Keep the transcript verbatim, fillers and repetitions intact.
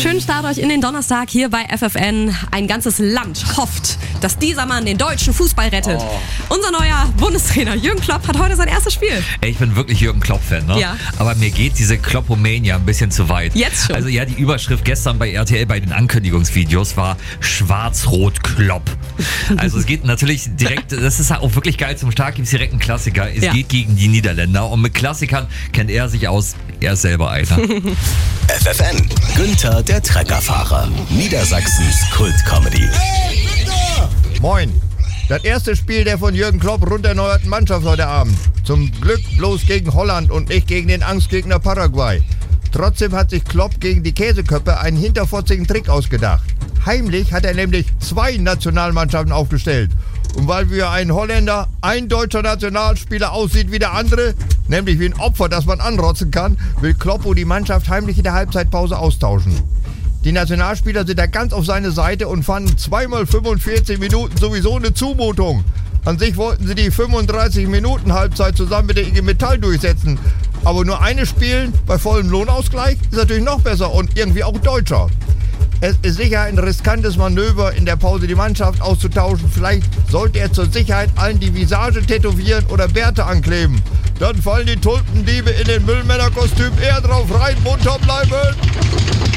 Schönen Start euch in den Donnerstag hier bei F F N. Ein ganzes Land hofft, dass dieser Mann den deutschen Fußball rettet. Oh. Unser neuer Bundestrainer Jürgen Klopp hat heute sein erstes Spiel. Ey, ich bin wirklich Jürgen Klopp-Fan, ne? Ja. Aber mir geht diese Kloppomania ein bisschen zu weit. Jetzt schon? Also ja, die Überschrift gestern bei R T L bei den Ankündigungsvideos war Schwarz-Rot-Klopp. Also es geht natürlich direkt, das ist auch wirklich geil, zum Start gibt es direkt einen Klassiker. Es ja. geht gegen die Niederländer und mit Klassikern kennt er sich aus, er ist selber einer. F F N, Günther der Treckerfahrer, Niedersachsens Kult-Comedy. Hey, Günther! Moin. Das erste Spiel der von Jürgen Klopp rund erneuerten Mannschaft heute Abend. Zum Glück bloß gegen Holland und nicht gegen den Angstgegner Paraguay. Trotzdem hat sich Klopp gegen die Käseköppe einen hinterfotzigen Trick ausgedacht. Heimlich hat er nämlich zwei Nationalmannschaften aufgestellt. Und weil wie ein Holländer, ein deutscher Nationalspieler aussieht wie der andere, nämlich wie ein Opfer, das man anrotzen kann, will Kloppo die Mannschaft heimlich in der Halbzeitpause austauschen. Die Nationalspieler sind da ganz auf seine Seite und fanden zweimal fünfundvierzig Minuten sowieso eine Zumutung. An sich wollten sie die fünfunddreißig Minuten Halbzeit zusammen mit der I G Metall durchsetzen. Aber nur eine spielen bei vollem Lohnausgleich ist natürlich noch besser und irgendwie auch deutscher. Es ist sicher ein riskantes Manöver, in der Pause die Mannschaft auszutauschen. Vielleicht sollte er zur Sicherheit allen die Visage tätowieren oder Bärte ankleben. Dann fallen die Tulpendiebe in den Müllmännerkostüm eher drauf rein, munter bleiben.